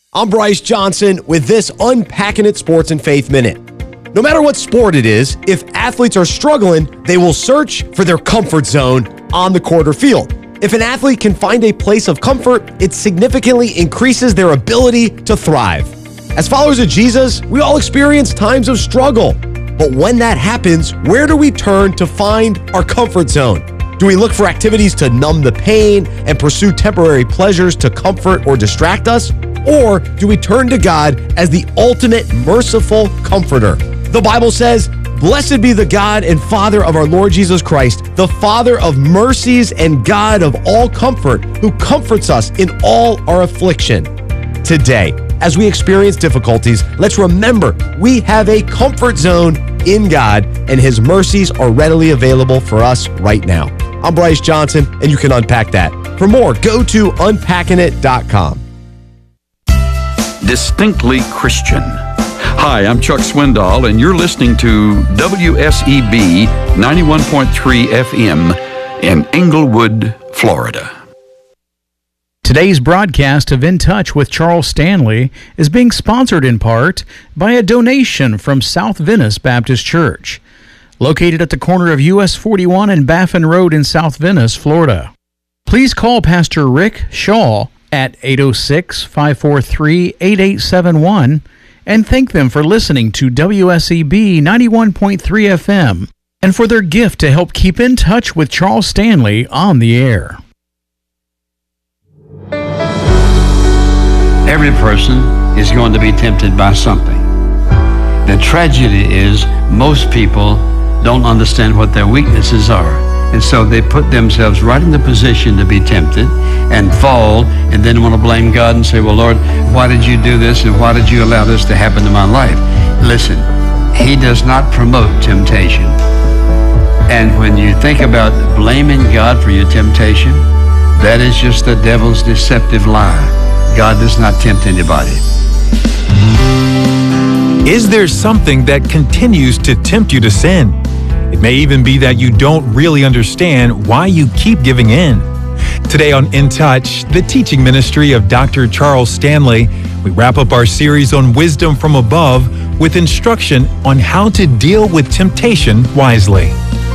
I'm Bryce Johnson with this Unpacking It Sports and Faith Minute. No matter what sport it is, if athletes are struggling, they will search for their comfort zone on the court or field. If an athlete can find a place of comfort, it significantly increases their ability to thrive. As followers of Jesus, we all experience times of struggle. But when that happens, where do we turn to find our comfort zone? Do we look for activities to numb the pain and pursue temporary pleasures to comfort or distract us? Or do we turn to God as the ultimate merciful comforter? The Bible says, "Blessed be the God and Father of our Lord Jesus Christ, the Father of mercies and God of all comfort, who comforts us in all our affliction." Today, as we experience difficulties, let's remember we have a comfort zone in God, and His mercies are readily available for us right now. I'm Bryce Johnson, and you can unpack that. For more, go to unpackingit.com. Distinctly Christian. Hi, I'm Chuck Swindoll, and you're listening to WSEB 91.3 FM in Englewood, Florida. Today's broadcast of In Touch with Charles Stanley is being sponsored in part by a donation from South Venice Baptist Church, located at the corner of US 41 and Baffin Road in South Venice, Florida. Please call Pastor Rick Shaw at 806-543-8871 and thank them for listening to WSEB 91.3 FM and for their gift to help keep in touch with Charles Stanley on the air. Every person is going to be tempted by something. The tragedy is most people don't understand what their weaknesses are. And so they put themselves right in the position to be tempted and fall, and then want to blame God and say, "Well, Lord, why did you do this, and why did you allow this to happen to my life?" Listen, He does not promote temptation. And when you think about blaming God for your temptation, that is just the devil's deceptive lie. God does not tempt anybody. Is there something that continues to tempt you to sin? It may even be that you don't really understand why you keep giving in. Today on In Touch, the teaching ministry of Dr. Charles Stanley, we wrap up our series on wisdom from above with instruction on how to deal with temptation wisely.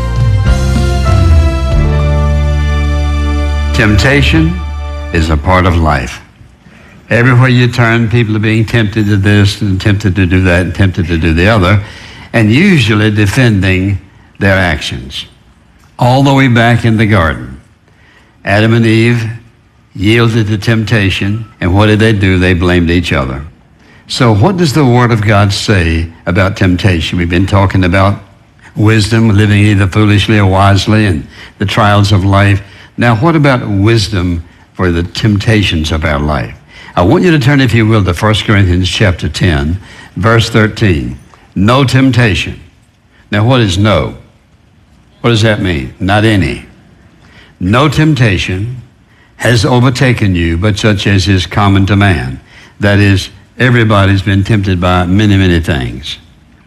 Temptation is a part of life. Everywhere you turn, people are being tempted to this and tempted to do that and tempted to do the other, and usually defending their actions. All the way back in the garden, Adam and Eve yielded to temptation, and what did they do? They blamed each other. So what does the Word of God say about temptation? We've been talking about wisdom, living either foolishly or wisely, and the trials of life. Now, what about wisdom for the temptations of our life? I want you to turn, if you will, to 1 Corinthians chapter 10, verse 13. No temptation. Now, what is no? What does that mean? Not any. No temptation has overtaken you, but such as is common to man. That is, everybody's been tempted by many, many things.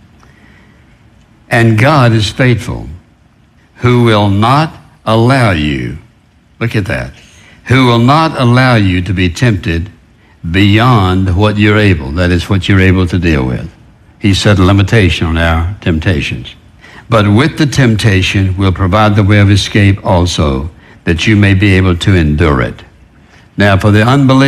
And God is faithful, who will not allow you, look at that, who will not allow you to be tempted beyond what you're able, that is, what you're able to deal with. He set a limitation on our temptations. But with the temptation will provide the way of escape also, that you may be able to endure it. Now, for the unbeliever,